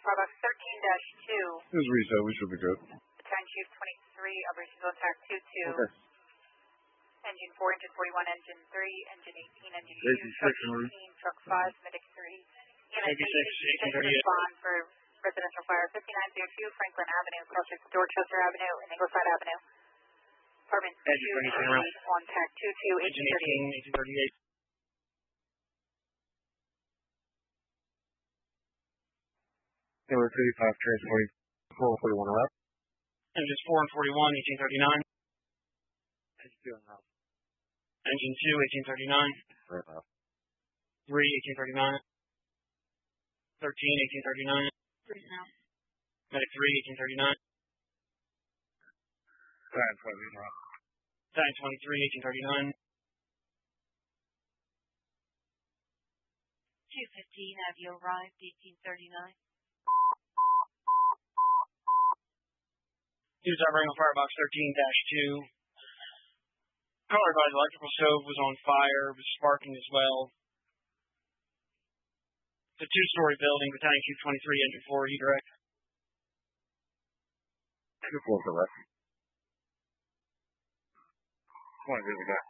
Firebox 13-2. This is reset. We should be good. Battalion Chief 23, Operations Attack 2-2. Okay. Engine 4, Engine 41, Engine 3, Engine 18, Engine 2, Truck 18, Truck 5, Medic 3. EMS 1838. Respond for residential fire 5902 Franklin Avenue, crossing Dorchester Avenue and Ingleside Avenue. Department 238 on TAC 22, Engine 18, 1838. Number 35, transporting 441 left. Engines 4 and 41, 1839. Engine 2 and left. Engine 2, 1839. Right left. 3, 1839. 13, 1839. Medic 3, 1839. Battalion 20 left. Battalion 23, 1839. 215, have you arrived, 1839? News operating on Firebox 13-2. Caller advised electrical stove was on fire, was sparking as well. It's a two-story building, Battalion Chief 23, Engine 4, direct. 2 floors to left. 20 to the back.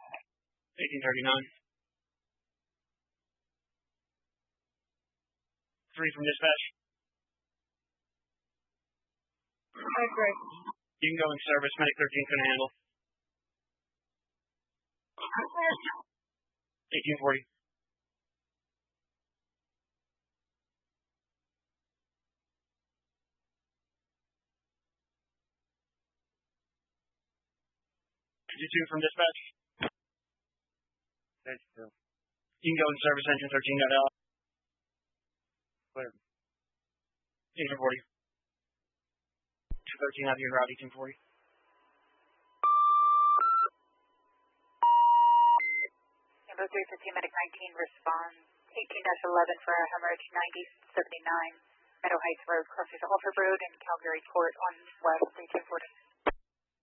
1839. 3 from dispatch. Okay. You can go in service, Medic 13 is going to handle. 1840. Engine 2 from dispatch. Engine 2. You can go in service, Engine 13 got out. Clear. 1840. 213 out of your route, 1840. Number 315, Medic 19, respond 18-11 for a hemorrhage 9079, Meadow Heights Road, crosses Alford Road and Calgary Court on west, 1840.